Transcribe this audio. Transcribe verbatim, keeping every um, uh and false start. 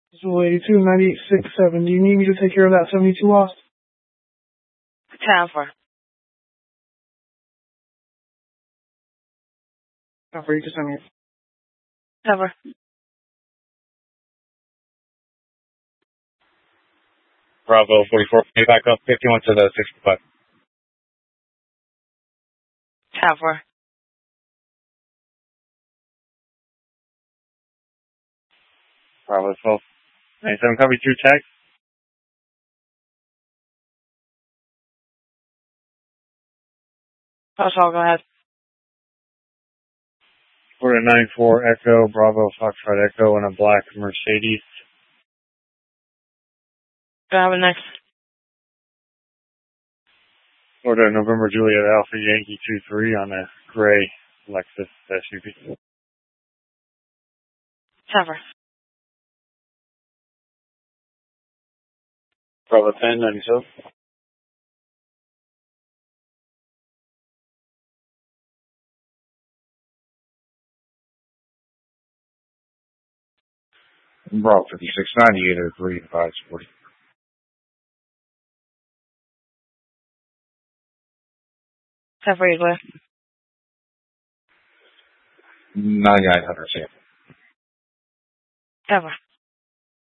Visual eighty-two, ninety-eight, six, seven. Do you need me to take care of that seventy-two lost? Time for. Time for you to send me. Cover. Bravo forty-four, pay back up fifty-one to the sixty-five. Time for. Bravo twelve, ninety-seven, copy through tag. That's all, go ahead. Florida nine four Echo, Bravo Foxtrot Echo, and a black Mercedes. Go ahead next. Florida November Juliet Alpha Yankee two three on a gray Lexus S U V. Cover. Bravo ten, ninety-seven. Bravo fifty-six, ninety-eight oh three, five forty. Cover, you clear. ninety-nine hundred, Sam. Cover.